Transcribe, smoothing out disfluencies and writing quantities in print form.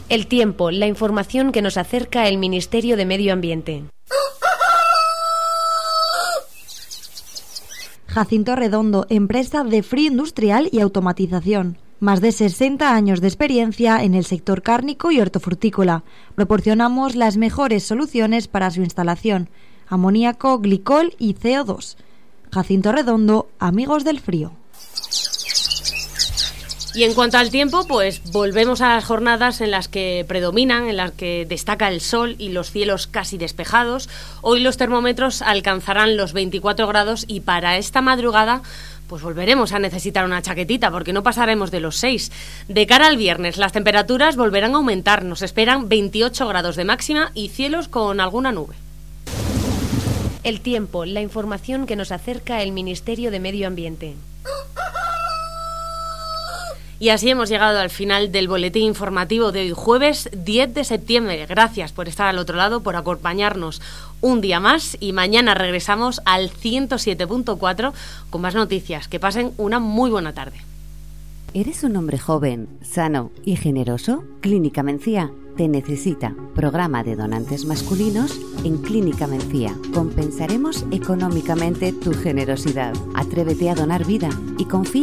El tiempo, la información que nos acerca el Ministerio de Medio Ambiente. Jacinto Redondo, empresa de frío industrial y automatización. Más de 60 años de experiencia en el sector cárnico y hortofrutícola. Proporcionamos las mejores soluciones para su instalación: amoníaco, glicol y CO2. Jacinto Redondo, amigos del frío. Y en cuanto al tiempo, pues volvemos a las jornadas en las que predominan, en las que destaca el sol y los cielos casi despejados. Hoy los termómetros alcanzarán los 24 grados y para esta madrugada pues volveremos a necesitar una chaquetita porque no pasaremos de los 6. De cara al viernes, las temperaturas volverán a aumentar. Nos esperan 28 grados de máxima y cielos con alguna nube. El tiempo, la información que nos acerca el Ministerio de Medio Ambiente. Y así hemos llegado al final del boletín informativo de hoy, jueves 10 de septiembre. Gracias por estar al otro lado, por acompañarnos un día más y mañana regresamos al 107.4 con más noticias. Que pasen una muy buena tarde. ¿Eres un hombre joven, sano y generoso? Clínica Mencía te necesita. Programa de donantes masculinos en Clínica Mencía. Compensaremos económicamente tu generosidad. Atrévete a donar vida y confía